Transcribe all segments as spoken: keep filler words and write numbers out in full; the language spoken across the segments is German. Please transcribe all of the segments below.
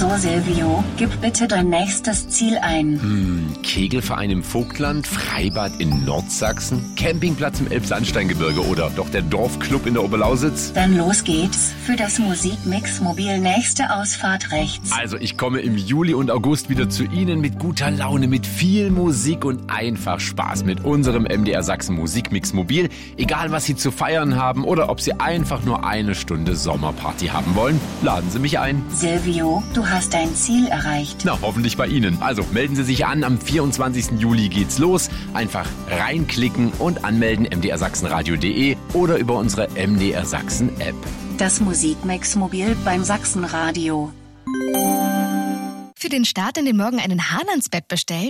So, Silvio, gib bitte dein nächstes Ziel ein. Hm, Kegelverein im Vogtland, Freibad in Nordsachsen, Campingplatz im Elbsandsteingebirge oder doch der Dorfclub in der Oberlausitz? Dann los geht's. Für das Musikmix Mobil nächste Ausfahrt rechts. Also ich komme im Juli und August wieder zu Ihnen mit guter Laune, mit viel Musik und einfach Spaß mit unserem M D R Sachsen Musikmix Mobil. Egal was Sie zu feiern haben oder ob Sie einfach nur eine Stunde Sommerparty haben wollen, laden Sie mich ein. Silvio, du hast dein Ziel erreicht. Na, hoffentlich bei Ihnen. Also melden Sie sich an, am vierundzwanzigsten Juli geht's los. Einfach reinklicken und anmelden m d r sachsenradio punkt d e oder über unsere M D R Sachsen App. Das Musikmix Mobil beim Sachsenradio. Für den Start in den Morgen einen Hahn ans Bett bestellen?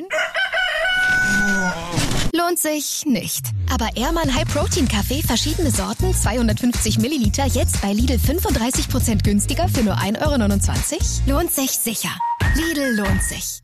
Lohnt sich nicht. Aber Ehrmann High Protein Kaffee, verschiedene Sorten, zweihundertfünfzig Milliliter, jetzt bei Lidl fünfunddreißig Prozent günstiger für nur ein Euro neunundzwanzig? Lohnt sich sicher. Lidl lohnt sich.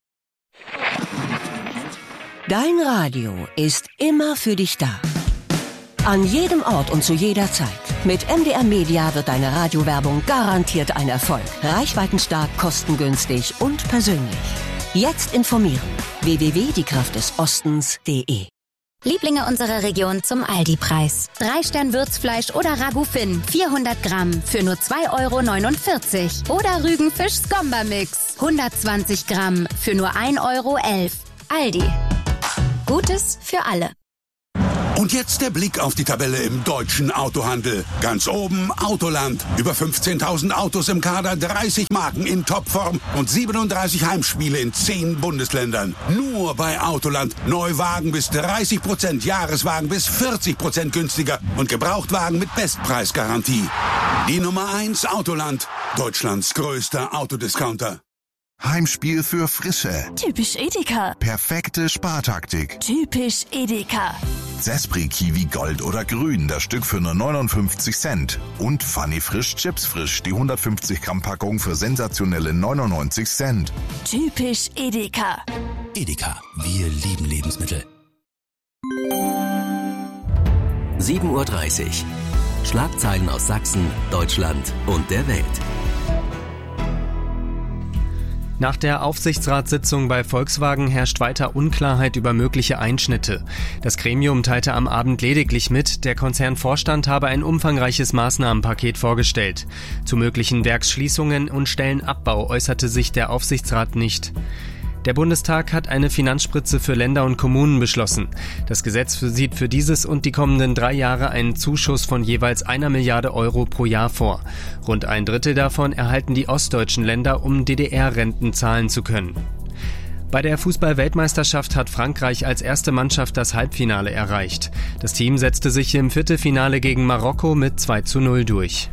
Dein Radio ist immer für dich da. An jedem Ort und zu jeder Zeit. Mit M D R Media wird deine Radiowerbung garantiert ein Erfolg. Reichweitenstark, kostengünstig und persönlich. Jetzt informieren. w w w punkt die kraft des ostens punkt d e. Lieblinge unserer Region zum Aldi-Preis. Drei Stern Würzfleisch oder Ragout Finn, vierhundert Gramm für nur zwei Euro neunundvierzig. Oder Rügenfisch Skomba-Mix, hundertzwanzig Gramm für nur ein Euro elf. Aldi. Gutes für alle. Und jetzt der Blick auf die Tabelle im deutschen Autohandel. Ganz oben Autoland. Über fünfzehntausend Autos im Kader, dreißig Marken in Topform und siebenunddreißig Heimspiele in zehn Bundesländern. Nur bei Autoland. Neuwagen bis dreißig Prozent, Jahreswagen bis vierzig Prozent günstiger und Gebrauchtwagen mit Bestpreisgarantie. Die Nummer eins Autoland. Deutschlands größter Autodiscounter. Heimspiel für Frische. Typisch Edeka. Perfekte Spartaktik. Typisch Edeka. Sespri Kiwi Gold oder Grün, das Stück für nur neunundfünfzig Cent. Und Funny Frisch Chips Frisch, die hundertfünfzig Gramm Packung für sensationelle neunundneunzig Cent. Typisch Edeka. Edeka, wir lieben Lebensmittel. sieben Uhr dreißig. Schlagzeilen aus Sachsen, Deutschland und der Welt. Nach der Aufsichtsratssitzung bei Volkswagen herrscht weiter Unklarheit über mögliche Einschnitte. Das Gremium teilte am Abend lediglich mit, der Konzernvorstand habe ein umfangreiches Maßnahmenpaket vorgestellt. Zu möglichen Werksschließungen und Stellenabbau äußerte sich der Aufsichtsrat nicht. Der Bundestag hat eine Finanzspritze für Länder und Kommunen beschlossen. Das Gesetz sieht für dieses und die kommenden drei Jahre einen Zuschuss von jeweils einer Milliarde Euro pro Jahr vor. Rund ein Drittel davon erhalten die ostdeutschen Länder, um D D R-Renten zahlen zu können. Bei der Fußball-Weltmeisterschaft hat Frankreich als erste Mannschaft das Halbfinale erreicht. Das Team setzte sich im Viertelfinale gegen Marokko mit zwei zu null durch.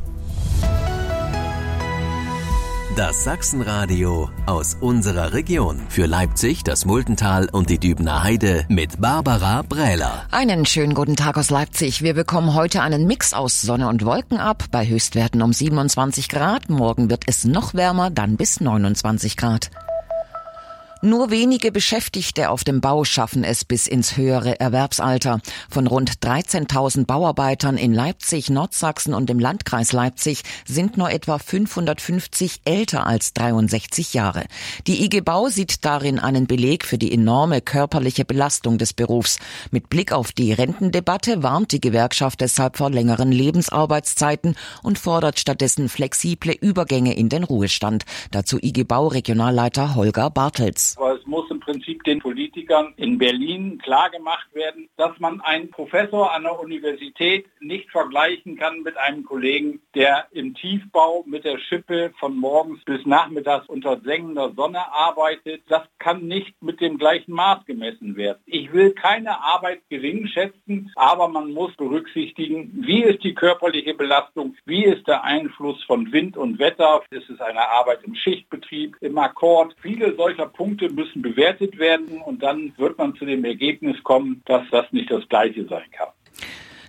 Das Sachsenradio aus unserer Region. Für Leipzig, das Multental und die Dübener Heide mit Barbara Brähler. Einen schönen guten Tag aus Leipzig. Wir bekommen heute einen Mix aus Sonne und Wolken ab. Bei Höchstwerten um siebenundzwanzig Grad. Morgen wird es noch wärmer, dann bis neunundzwanzig Grad. Nur wenige Beschäftigte auf dem Bau schaffen es bis ins höhere Erwerbsalter. Von rund dreizehntausend Bauarbeitern in Leipzig, Nordsachsen und im Landkreis Leipzig sind nur etwa fünfhundertfünfzig älter als dreiundsechzig Jahre. Die I G Bau sieht darin einen Beleg für die enorme körperliche Belastung des Berufs. Mit Blick auf die Rentendebatte warnt die Gewerkschaft deshalb vor längeren Lebensarbeitszeiten und fordert stattdessen flexible Übergänge in den Ruhestand. Dazu I G Bau Regionalleiter Holger Bartels. Aber es muss im Prinzip den Politikern in Berlin klargemacht werden, dass man einen Professor an der Universität nicht vergleichen kann mit einem Kollegen, der im Tiefbau mit der Schippe von morgens bis nachmittags unter sengender Sonne arbeitet. Das kann nicht mit dem gleichen Maß gemessen werden. Ich will keine Arbeit gering schätzen, aber man muss berücksichtigen, wie ist die körperliche Belastung, wie ist der Einfluss von Wind und Wetter, ist es eine Arbeit im Schichtbetrieb, im Akkord. Viele solcher Punkte müssen bewertet werden und dann wird man zu dem Ergebnis kommen, dass das nicht das Gleiche sein kann.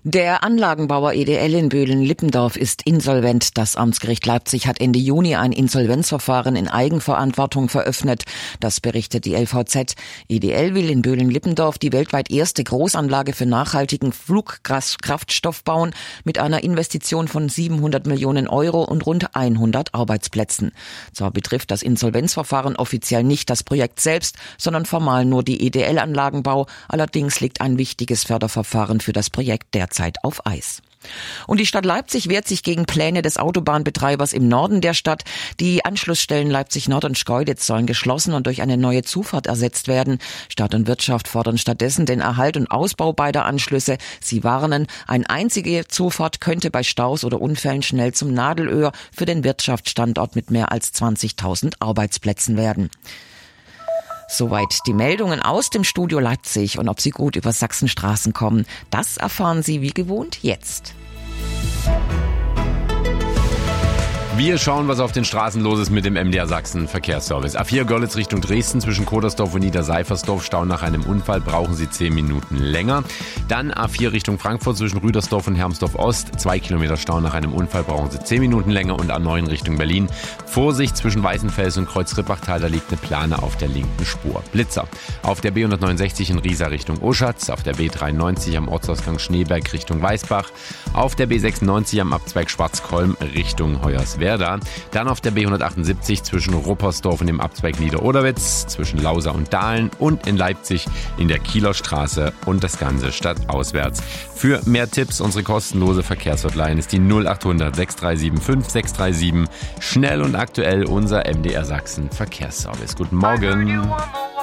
Der Anlagenbauer E D L in Böhlen-Lippendorf ist insolvent. Das Amtsgericht Leipzig hat Ende Juni ein Insolvenzverfahren in Eigenverantwortung veröffnet. Das berichtet die L V Z. E D L will in Böhlen-Lippendorf die weltweit erste Großanlage für nachhaltigen Flugkraftstoff bauen mit einer Investition von siebenhundert Millionen Euro und rund hundert Arbeitsplätzen. Zwar betrifft das Insolvenzverfahren offiziell nicht das Projekt selbst, sondern formal nur die E D L-Anlagenbau. Allerdings liegt ein wichtiges Förderverfahren für das Projekt derzeit Zeit auf Eis. Und die Stadt Leipzig wehrt sich gegen Pläne des Autobahnbetreibers im Norden der Stadt. Die Anschlussstellen Leipzig Nord und Schkeuditz sollen geschlossen und durch eine neue Zufahrt ersetzt werden. Stadt und Wirtschaft fordern stattdessen den Erhalt und Ausbau beider Anschlüsse. Sie warnen, eine einzige Zufahrt könnte bei Staus oder Unfällen schnell zum Nadelöhr für den Wirtschaftsstandort mit mehr als zwanzigtausend Arbeitsplätzen werden. Soweit die Meldungen aus dem Studio Leipzig, und ob sie gut über Sachsenstraßen kommen, das erfahren Sie wie gewohnt jetzt. Wir schauen, was auf den Straßen los ist mit dem M D R Sachsen Verkehrsservice. A vier Görlitz Richtung Dresden zwischen Kodersdorf und Niederseifersdorf. Stau nach einem Unfall, brauchen Sie zehn Minuten länger. Dann A vier Richtung Frankfurt zwischen Rüdersdorf und Hermsdorf Ost. zwei Kilometer Stau nach einem Unfall, brauchen Sie zehn Minuten länger. Und A neun Richtung Berlin. Vorsicht zwischen Weißenfels und Kreuz-Rippachtal, da liegt eine Plane auf der linken Spur. Blitzer auf der B hundertneunundsechzig in Riesa Richtung Oschatz. Auf der B dreiundneunzig am Ortsausgang Schneeberg Richtung Weißbach. Auf der B sechsundneunzig am Abzweig Schwarzkolm Richtung Hoyerswerda. Dann auf der B hundertachtundsiebzig zwischen Ruppersdorf und dem Abzweig Niederoderwitz, zwischen Lausa und Dahlen und in Leipzig in der Kieler Straße, und das Ganze stadtauswärts. Für mehr Tipps, unsere kostenlose Verkehrshotline ist die null achthundert sechs drei sieben fünf sechs drei sieben. Schnell und aktuell unser M D R Sachsen Verkehrsservice. Guten Morgen.